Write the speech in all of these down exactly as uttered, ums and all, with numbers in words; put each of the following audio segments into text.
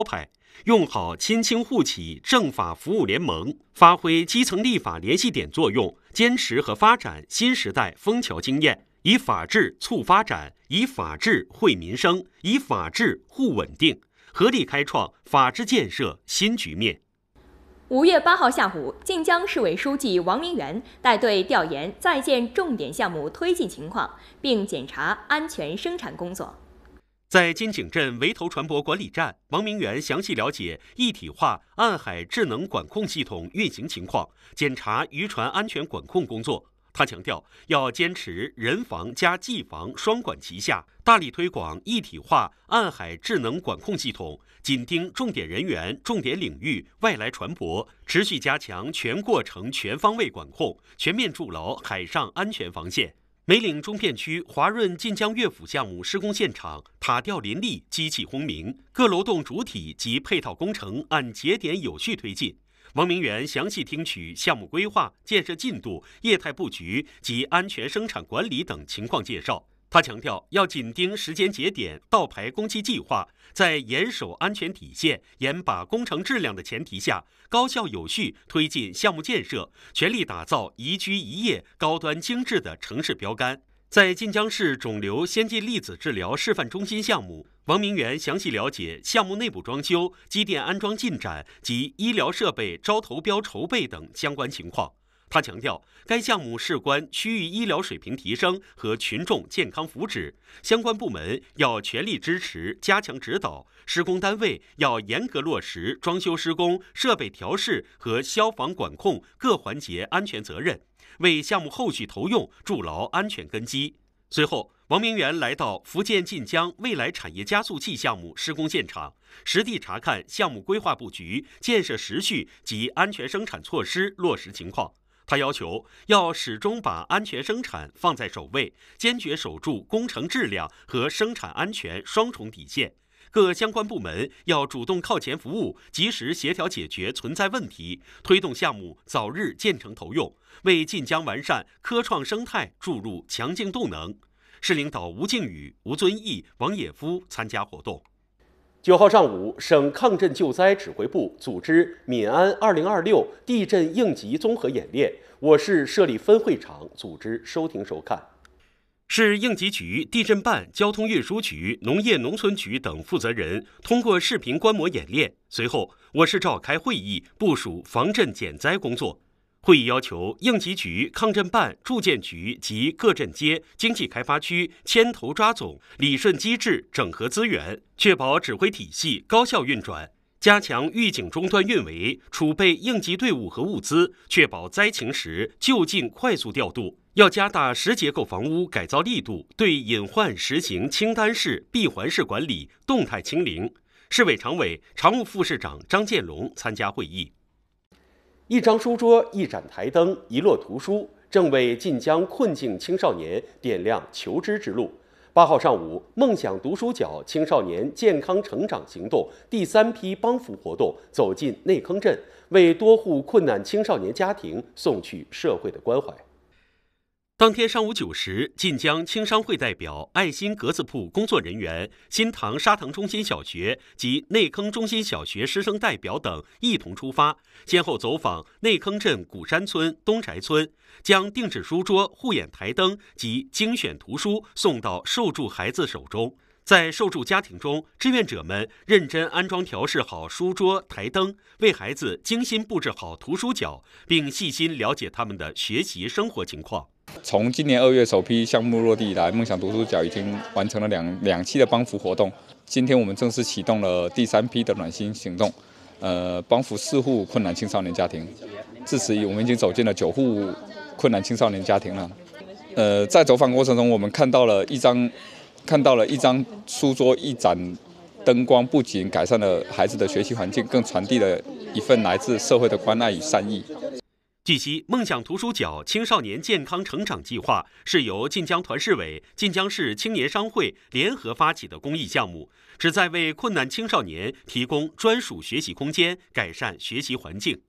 牌，用好亲亲互启政法服务联盟，发挥基层立法联系点作用，坚持和发展新时代枫桥经验，以法治促发展，以法治惠民生，以法治护稳定，合力开创法治建设新局面。 五月八号下午，晋江市委书记王明元带队调研在建重点项目推进情况，并检查安全生产工作。 在金井镇围头船舶管理站，王明元详细了解一体化暗海智能管控系统运行情况，检查渔船安全管控工作。他强调，要坚持人防加技防双管齐下，大力推广一体化暗海智能管控系统，紧盯重点人员、重点领域、外来船舶，持续加强全过程全方位管控，全面筑牢海上安全防线。梅岭中片区华润晋江乐府项目施工现场，塔吊林立，机器轰鸣，各楼栋主体及配套工程按节点有序推进。王明元详细听取项目规划、建设进度、业态布局及安全生产管理等情况介绍。他强调，要紧盯时间节点，倒排工期计划，在严守安全底线、严把工程质量的前提下，高效有序推进项目建设，全力打造宜居宜业、高端精致的城市标杆。在晋江市肿瘤先进粒子治疗示范中心项目，王明元详细了解项目内部装修、机电安装进展及医疗设备招投标筹备等相关情况。他强调，该项目事关区域医疗水平提升和群众健康福祉，相关部门要全力支持、加强指导，施工单位要严格落实装修施工、设备调试和消防管控各环节安全责任，为项目后续投用筑牢安全根基。随后，王明元来到福建晋江未来产业加速器项目施工现场，实地查看项目规划布局、建设时序及安全生产措施落实情况。他要求要始终把安全生产放在首位，坚决守住工程质量和生产安全双重底线。各相关部门要主动靠前服务，及时协调解决存在问题，推动项目早日建成投用，为晋江完善科创生态注入强劲动能。市领导吴靖宇、吴遵义、王也夫参加活动。 九号上午，省抗震救灾指挥部组织闽安二零二六地震应急综合演练，我市设立分会场组织收听收看。 市应急局、地震办、交通运输局、农业农村局等负责人通过视频观摩演练。随后，我市召开会议，部署防震减灾工作。会议要求应急局、抗震办、住建局及各镇街、经济开发区牵头抓总，理顺机制，整合资源，确保指挥体系高效运转，加强预警终端运维，储备应急队伍和物资，确保灾情时就近快速调度。要加大实结构房屋改造力度，对隐患实行清单式、闭环式管理，动态清零。市委常委、常务副市长张建龙参加会议。 一张书桌，一盏台灯，一摞图书，正为晋江困境青少年点亮求知之路。八号上午，梦想读书角青少年健康成长行动第三批帮扶活动走进内坑镇，为多户困难青少年家庭送去社会的关怀。 当天上午九时，晋江青商会代表、爱心格子铺工作人员、新塘沙塘中心小学及内坑中心小学师生代表等一同出发，先后走访内坑镇古山村、东宅村，将定制书桌、护眼台灯及精选图书送到受助孩子手中。在受助家庭中，志愿者们认真安装调试好书桌、台灯，为孩子精心布置好图书角，并细心了解他们的学习生活情况。 从今年二月首批项目落地以来，梦想读书角已经完成了两两期的帮扶活动。今天我们正式启动了第三批的暖心行动，呃，帮扶四户困难青少年家庭。至此，我们已经走进了九户困难青少年家庭了。呃，在走访过程中，我们看到了一张看到了一张书桌、一盏灯光，不仅改善了孩子的学习环境，更传递了一份来自社会的关爱与善意。 据悉，梦想图书角青少年健康成长计划是由晋江团市委、晋江市青年商会联合发起的公益项目，旨在为困难青少年提供专属学习空间，改善学习环境。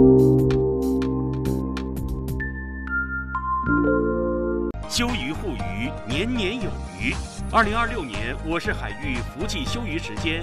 羞于互娱鱼年年有余。二零二六年，我市海域福气休渔时间